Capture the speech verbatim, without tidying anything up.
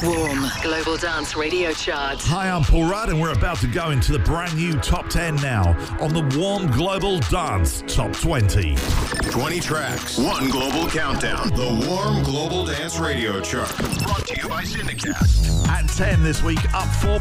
Warm Global Dance Radio Chart. Hi, I'm Paul Rudd, and we're about to go into the brand new Top ten now on the Warm Global Dance Top twenty. twenty tracks, one global countdown. The Warm Global Dance Radio Chart. Brought to you by Syndicast. At ten this week, up four